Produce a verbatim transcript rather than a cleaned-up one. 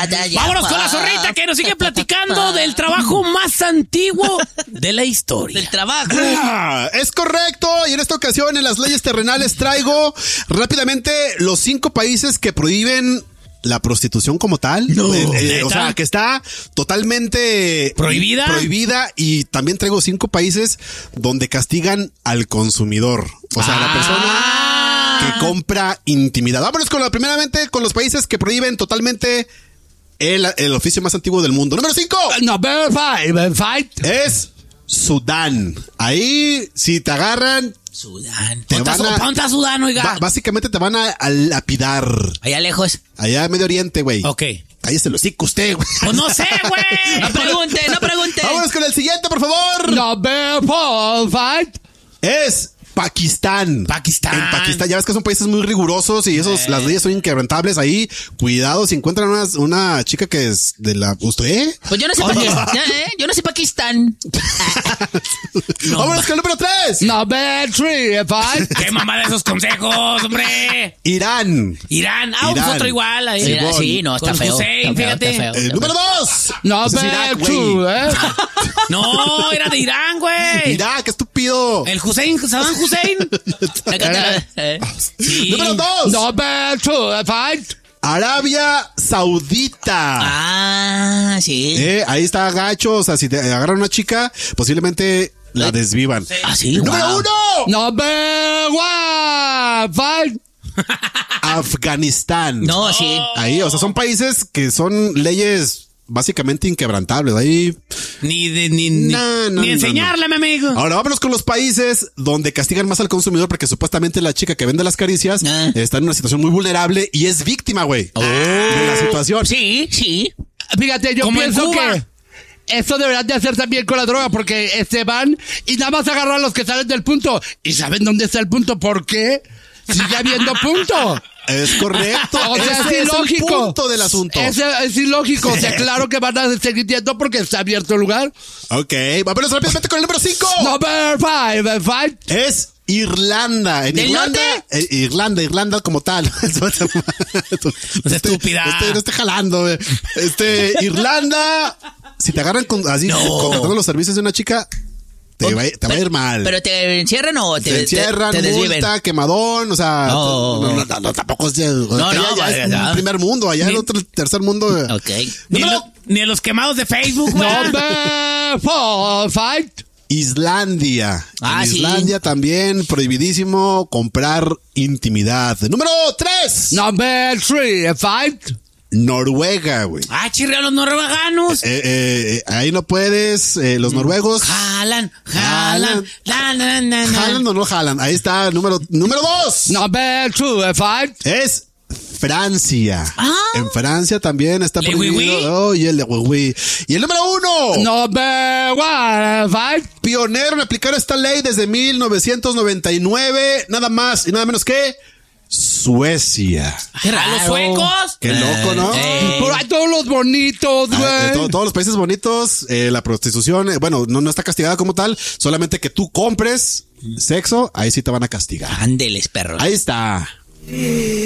Vámonos con la zorrita que nos sigue platicando del trabajo más antiguo de la historia. Del trabajo. Ah, es correcto. Y en esta ocasión, en las leyes terrenales, traigo rápidamente los cinco países que prohíben la prostitución como tal. No, eh, eh, ¿neta? o sea, que está totalmente ¿Prohibida? Prohibida. Y también traigo cinco países donde castigan al consumidor. O sea, Ah. la persona que compra intimidad. Vámonos con la, primeramente con los países que prohíben totalmente el, el oficio más antiguo del mundo. Número cinco. Number five, fight. Es Sudán. Ahí, si te agarran, Sudán. Te ¿Dónde van está- a- ¿Dónde está Sudán, oiga? ba- básicamente te van a, a lapidar. Allá lejos. Allá en Medio Oriente, güey. Ok. Cállese el hocico usted, güey. Pues no sé, güey. No pregunte, no pregunte. Vámonos con el siguiente, por favor. Number four, fight. Es Pakistán. Pakistán. En Pakistán, ya ves que son países muy rigurosos y esos, Eh. las leyes son inquebrantables ahí. Cuidado, si encuentran una, una chica que es de la... ¿Usted? Pues yo no sé Pakistán, ¿eh? Yo no sé Pakistán. Vámonos con el número tres. Number three, fight. Qué mamá de esos consejos, hombre. Irán. Irán. Ah, Irán. pues otro igual. Ahí. Mira, Simón. sí, no, está Con feo. Hussein, está feo, fíjate. está feo, El está número feo. dos. Ese es Number Irak, güey. two, eh. No, era de Irán, güey. Irak, qué estúpido. El Hussein, Saddam Hussein. Eh. Sí. Número dos. Number two, fight. Arabia Saudita. Ah, sí. Eh, ahí está gacho, o sea, si te agarran una chica, posiblemente la desvivan. Ah, sí, ¡Número wow. uno! Number one, fight. Afganistán. No, sí. Ahí, o sea, son países que son leyes básicamente inquebrantables. Ahí. Ni, de, ni, ni, No, no, ni no, enseñarle, mi amigo. Ahora vámonos con los países donde castigan más al consumidor porque supuestamente la chica que vende las caricias Ah. está en una situación muy vulnerable y es víctima, güey, de la situación. Sí, sí. Fíjate, yo Como en pienso Cuba. que eso deberán de hacer también con la droga, porque este van y nada más agarran a los que salen del punto. ¿Y saben dónde está el punto? ¿Por qué? Sigue habiendo punto. Es correcto. O sea, Ese es es ilógico. el punto del asunto. Es, es ilógico. O sea, claro que van a seguir yendo porque está abierto el lugar. Ok, vámonos rápidamente con el número cinco. Number five, fight. Es Irlanda. En ¿Del Irlanda, norte? eh, Irlanda, Irlanda como tal. Pues estúpida. Este, no esté jalando. eh. Este, Irlanda, si te agarran con, así, contratando los servicios de una chica, te va, a- te va a ir mal. ¿Pero te encierran o te, te encierran, te, te desviven? multa, quemadón, o sea, No. no, no, no, no, tampoco es, no, no, ya, vaya, es ya. un primer mundo, allá en Ni- otro tercer mundo. Ok. Ni, en Número- lo- ni en los quemados de Facebook, güey. Number four, fight. Islandia. Ah, en sí. Islandia también prohibidísimo comprar intimidad. Número tres. Number three, fight. Noruega, güey. Ah, chirrea los norueganos. Eh, eh, ahí no puedes, eh, los noruegos. Jalan, jalan, la, la, la, la. ¿Jalan o no jalan? Ahí está, número, número dos. Number two, fight. Es Francia. Ah. En Francia también está ¿Le prohibido. wiwi? Oh, y el de wiwi. Y el número uno. Number one, fight. Pionero en aplicar esta ley desde mil novecientos noventa y nueve. Nada más y nada menos que Suecia. Qué ¿A los raro. suecos? Qué loco, ¿no? Eh. Por ahí todos los bonitos, Ah, de güey. to- todos los países bonitos, eh, la prostitución, eh, bueno, no, no está castigada como tal, solamente que tú compres sexo, ahí sí te van a castigar. Ándeles, perros. Ahí está.